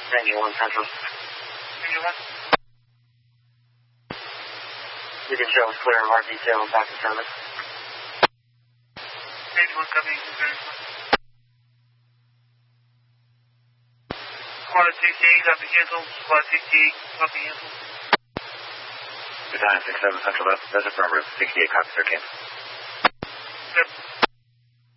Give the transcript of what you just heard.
91 Central. 91. You can show us clear of our detail back to service. Page 1 coming in. Squad 68, copy cancel. Squad 68, copy cancel. Good time, 67 Central, that's affirmative. 68 copies, sir, cancel. Yep.